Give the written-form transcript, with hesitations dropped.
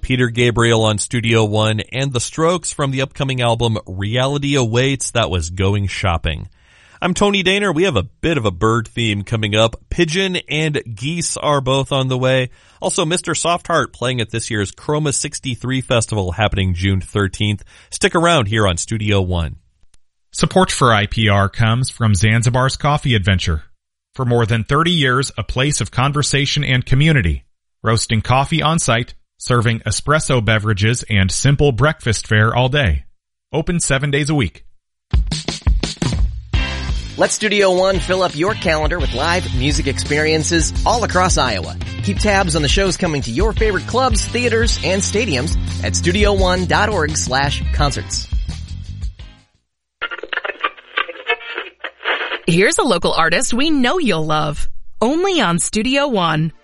Peter Gabriel on Studio One, and The Strokes from the upcoming album Reality Awaits. That was Going Shopping. I'm Tony Daner. We have a bit of a bird theme coming up. Pigeon and geese are both on the way. Also, Mr. Softheart playing at this year's Chroma 63 Festival happening June 13th. Stick around here on Studio One. Support for IPR comes from Zanzibar's Coffee Adventure. For more than 30 years, a place of conversation and community. Roasting coffee on site, serving espresso beverages, and simple breakfast fare all day. Open 7 days a week. Let Studio One fill up your calendar with live music experiences all across Iowa. Keep tabs on the shows coming to your favorite clubs, theaters, and stadiums at studioone.org/concerts. Here's a local artist we know you'll love. Only on Studio One.